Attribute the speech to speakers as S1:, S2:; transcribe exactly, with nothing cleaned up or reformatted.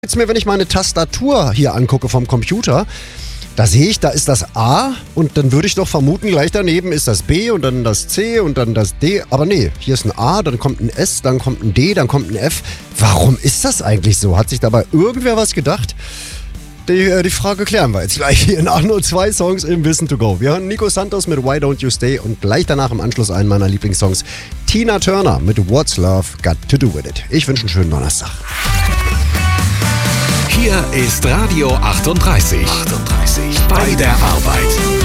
S1: Jetzt mir, wenn ich meine Tastatur hier angucke vom Computer, da sehe ich, da ist das A und dann würde ich doch vermuten, gleich daneben ist das B und dann das C und dann das D. Aber nee, hier ist ein A, dann kommt ein S, dann kommt ein D, dann kommt ein F. Warum ist das eigentlich so? Hat sich dabei irgendwer was gedacht? Die, die Frage klären wir jetzt gleich hier nach nur zwei Songs im Wissen to Go. Wir hören Nico Santos mit Why Don't You Stay und gleich danach im Anschluss einen meiner Lieblingssongs, Tina Turner mit What's Love Got to Do With It. Ich wünsche einen schönen Donnerstag.
S2: Hier ist Radio achtunddreißig. achtunddreißig. Bei der Arbeit.